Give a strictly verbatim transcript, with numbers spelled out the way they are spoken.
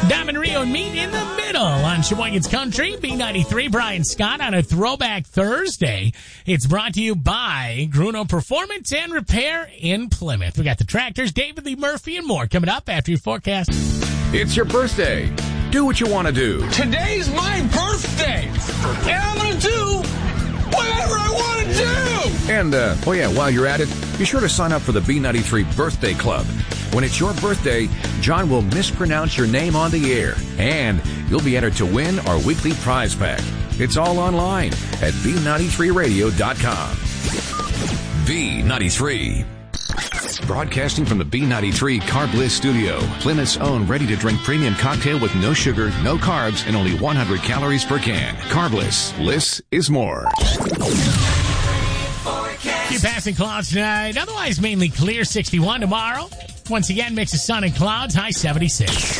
Diamond Rio and Meat in the middle on Sheboygan's Country. B ninety-three, Brian Scott on a Throwback Thursday. It's brought to you by Gruno Performance and Repair in Plymouth. We got the Tractors, David Lee Murphy, and more coming up after your forecast. It's your birthday. Do what you want to do. Today's my birthday, and I'm going to do whatever I want to do. And, uh, oh yeah, while you're at it, be sure to sign up for the B ninety-three Birthday Club. When it's your birthday, John will mispronounce your name on the air, and you'll be entered to win our weekly prize pack. It's all online at b ninety-three radio dot com. B ninety-three. Broadcasting from the B ninety-three Carb Bliss studio, Plymouth's own ready-to-drink premium cocktail with no sugar, no carbs, and only one hundred calories per can. Carb Bliss. Bliss is more. Few passing clouds tonight. Otherwise, mainly clear. sixty-one tomorrow. Once again, mix of sun and clouds. High seventy-six.